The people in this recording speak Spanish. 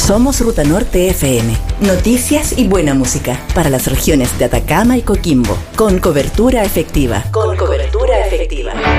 Somos Ruta Norte FM. Noticias y buena música para las regiones de Atacama y Coquimbo. Con cobertura efectiva.